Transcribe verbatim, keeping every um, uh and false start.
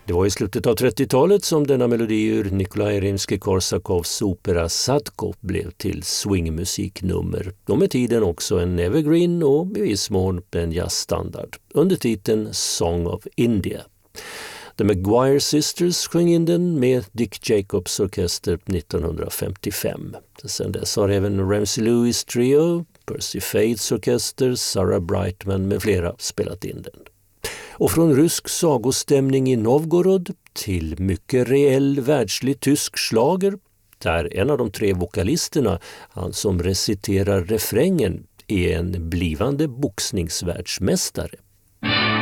Det var i slutet av trettiotalet som denna melodi ur Nikolaj Rimskij-Korsakovs opera Sadko blev till swingmusiknummer. Och med tiden också en evergreen och i viss mån en jazzstandard under titeln Song of India. The Maguire Sisters sjöng in den med Dick Jacobs orkester nittonhundrafemtiofem. Sen dess har även Ramsey Lewis Trio, Percy Faiths orkester, Sarah Brightman med flera spelat in den. Och från rysk sagostämning i Novgorod till mycket reell världslig tysk schlager, där en av de tre vokalisterna, han som reciterar refrängen, är en blivande boxningsvärldsmästare.